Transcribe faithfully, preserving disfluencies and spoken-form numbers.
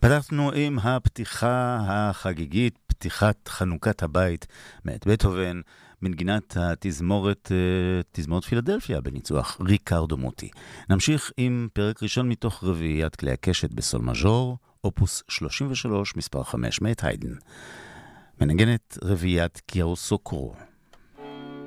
פתחנו עם הפתיחה החגיגית, פתיחת חנוכת הבית, מאת בטהובן, מנגינת התזמורת, תזמורת פילדלפיה, בניצוח ריקרדו מוטי. נמשיך עם פרק ראשון מתוך רביעיית כלי הקשת בסול מז'ור, אופוס שלושים ושלוש, מספר חמש, מאת היידן. מנגנת רביעיית קיארוסוקרו.